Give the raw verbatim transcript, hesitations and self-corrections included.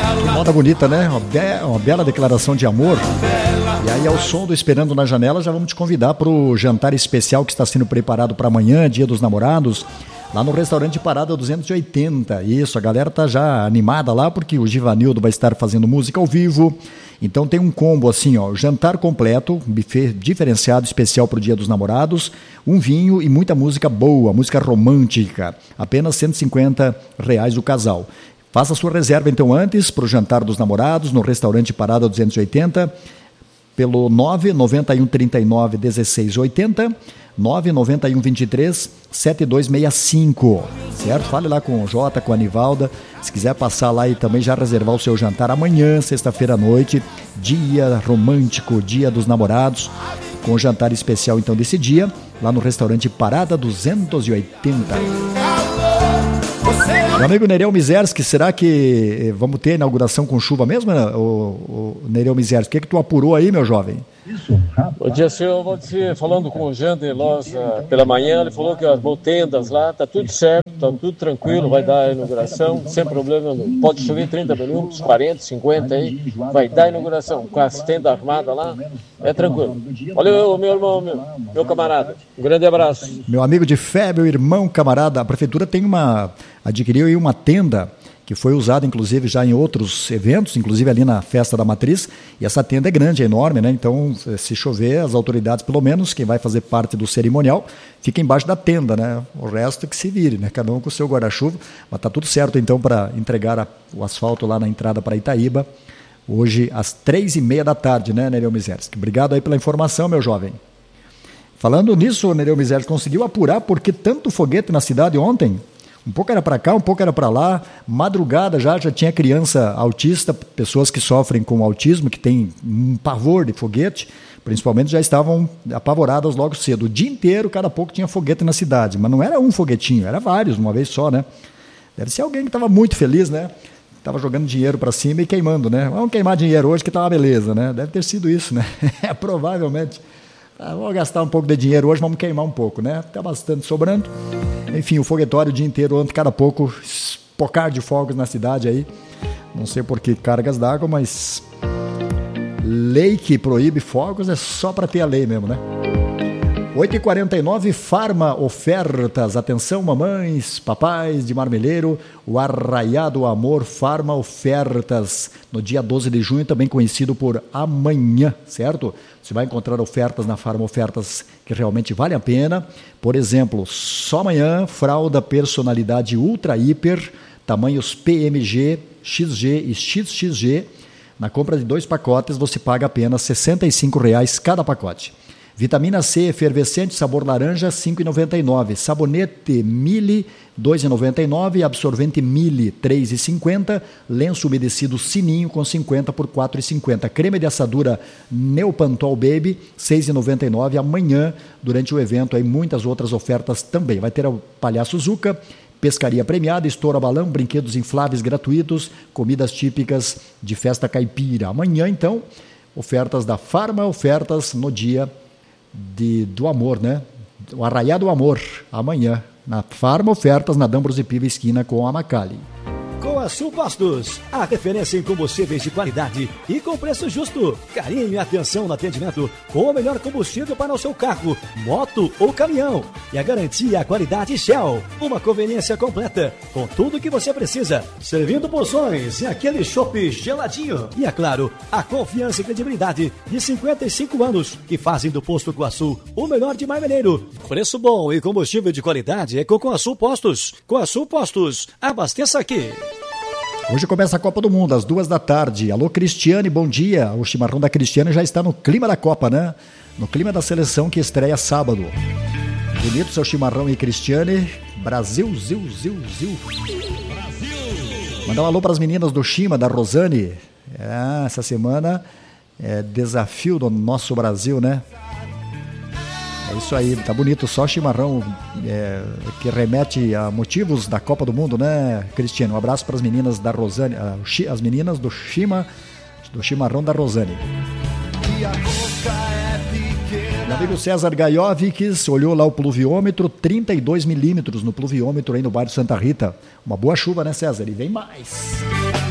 Que moda bonita, né? Uma, be- uma bela declaração de amor. E aí, ao som do Esperando na Janela, já vamos te convidar para o jantar especial que está sendo preparado para amanhã, Dia dos Namorados, lá no restaurante Parada duzentos e oitenta. Isso, a galera tá já animada lá, porque o Givanildo vai estar fazendo música ao vivo. Então tem um combo assim, ó, jantar completo, um buffet diferenciado especial para o Dia dos Namorados, um vinho e muita música boa, música romântica. Apenas cento e cinquenta reais o casal. Faça sua reserva então antes para o jantar dos namorados no restaurante Parada duzentos e oitenta pelo nove nove um três nove um seis oito zero, nove nove um dois três sete dois seis cinco, certo? Fale lá com o Jota, com a Anivalda, se quiser passar lá e também já reservar o seu jantar amanhã, sexta-feira à noite, dia romântico, dia dos namorados, com o jantar especial então desse dia, lá no restaurante Parada duzentos e oitenta. Meu amigo Nereu Mizerski, será que vamos ter inauguração com chuva mesmo, né? o, o Nereu Mizerski? O que, é que tu apurou aí, meu jovem? Bom dia, senhor. Vou te falando com o Jander Loza pela manhã, ele falou que as tendas lá, tá tudo certo, tá tudo tranquilo, vai dar a inauguração, sem problema nenhum. Pode chover trinta minutos, quarenta, cinquenta aí, vai dar a inauguração, com as tendas armadas lá, é tranquilo. Valeu, meu irmão, meu, meu camarada. Um grande abraço. Meu amigo de fé, meu irmão, camarada, a prefeitura tem uma, adquiriu aí uma tenda que foi usada, inclusive, já em outros eventos, inclusive ali na Festa da Matriz, e essa tenda é grande, é enorme, né? Então, se chover, as autoridades, pelo menos, quem vai fazer parte do cerimonial, fica embaixo da tenda, né? O resto é que se vire, né? Cada um com o seu guarda-chuva, mas tá tudo certo, então, para entregar a, o asfalto lá na entrada para Itaíba, hoje, às três e meia da tarde, né, Nereu Mizerski? Obrigado aí pela informação, meu jovem. Falando nisso, Nereu Mizerski, conseguiu apurar por que tanto foguete na cidade ontem? Um pouco era para cá, um pouco era para lá, madrugada já, já tinha criança autista, pessoas que sofrem com autismo, que têm um pavor de foguete, principalmente já estavam apavoradas logo cedo. O dia inteiro, cada pouco tinha foguete na cidade, mas não era um foguetinho, era vários, uma vez só, né? Deve ser alguém que estava muito feliz, né? Estava jogando dinheiro para cima e queimando, né? Vamos queimar dinheiro hoje que tá uma beleza, né? Deve ter sido isso, né? Provavelmente. Ah, vamos gastar um pouco de dinheiro hoje, vamos queimar um pouco, né? Tá bastante sobrando. Enfim, o foguetório o dia inteiro, ontem, cada pouco, espocar de fogos na cidade aí. Não sei por que cargas d'água, mas lei que proíbe fogos é só para ter a lei mesmo, né? oito e quarenta e nove, Farma Ofertas. Atenção, mamães, papais de Marmeleiro, o Arraiado Amor Farma Ofertas, no dia doze de junho, também conhecido por amanhã, certo? Você vai encontrar ofertas na Farma Ofertas que realmente vale a pena. Por exemplo, só amanhã, fralda personalidade Ultra Hiper, tamanhos P M G, X G e X X G. Na compra de dois pacotes, você paga apenas sessenta e cinco reais cada pacote. Vitamina C efervescente, sabor laranja, cinco reais e noventa e nove centavos. Sabonete Mili, dois reais e noventa e nove centavos. Absorvente Mili, três reais e cinquenta centavos. Lenço umedecido Sininho com cinquenta por quatro reais e cinquenta centavos. Creme de assadura Neopantol Baby, seis reais e noventa e nove centavos. Amanhã, durante o evento, aí muitas outras ofertas também. Vai ter o Palhaço Zuca, pescaria premiada, estoura balão, brinquedos infláveis gratuitos, comidas típicas de festa caipira. Amanhã, então, ofertas da Farma, ofertas no dia De, do amor, né? O Arraiado do Amor, amanhã, na Farma Ofertas, na D'Ambrosio Piva, esquina com a Macali. Coaçu Postos, a referência em combustíveis de qualidade e com preço justo. Carinho e atenção no atendimento com o melhor combustível para o seu carro, moto ou caminhão. E a garantia e a qualidade Shell. Uma conveniência completa com tudo o que você precisa. Servindo porções e aquele chopp geladinho. E é claro, a confiança e credibilidade de cinquenta e cinco anos que fazem do Posto Coaçu o melhor de Marmeleiro. Preço bom e combustível de qualidade é com Coaçu Postos. Coaçu Postos, abasteça aqui. Hoje começa a Copa do Mundo, às duas da tarde. Alô, Cristiane, bom dia. O chimarrão da Cristiane já está no clima da Copa, né? No clima da seleção que estreia sábado. Bonito seu chimarrão e Cristiane. Brasil, zil, zil, zil. Mandar um alô para as meninas do Chima, da Rosane. É, essa semana é desafio do nosso Brasil, né? É isso aí, tá bonito, só chimarrão é, que remete a motivos da Copa do Mundo, né, Cristiano? Um abraço para as meninas da Rosane, as meninas do Chima, do chimarrão da Rosane. Meu amigo César Gaiovics olhou lá o pluviômetro, trinta e dois milímetros no pluviômetro aí no bairro Santa Rita. Uma boa chuva, né, César? E vem mais.